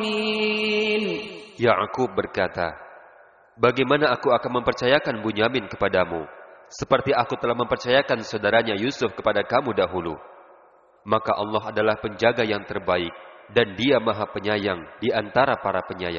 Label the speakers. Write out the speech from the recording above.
Speaker 1: الصالحين.
Speaker 2: Ya'qub berkata, bagaimana aku akan mempercayakan Bunyamin kepadamu, seperti aku telah mempercayakan saudaranya Yusuf kepada kamu dahulu. Maka Allah adalah penjaga yang terbaik, dan Dia Maha Penyayang di antara para penyayang.